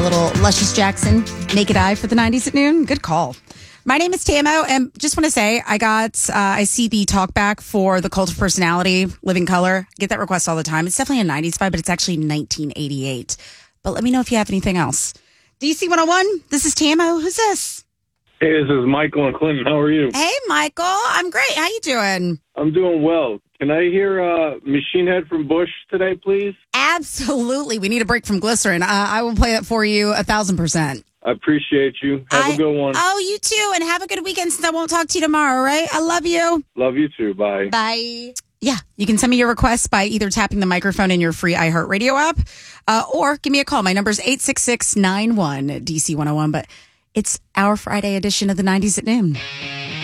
little Luscious Jackson, Naked Eye for the 90s at noon. Good call. My name is Tamo, and just want to say I see the talkback for the Cult of Personality, Living Color. I get that request all the time. It's definitely a 90s vibe, but it's actually 1988. But let me know if you have anything else. DC 101, this is Tamo. Who's this? Hey, this is Michael and Clinton. How are you? Hey, Michael. I'm great. How you doing? I'm doing well. Can I hear Machine Head from Bush today, please? Absolutely. We need a break from Glycerin. I will play it for you 1,000%. I appreciate you. Have a good one. Oh, you too. And have a good weekend since I won't talk to you tomorrow, right? I love you. Love you too. Bye. Bye. Yeah, you can send me your requests by either tapping the microphone in your free iHeartRadio app or give me a call. My number is 866-91-DC101, but it's our Friday edition of the 90s at noon.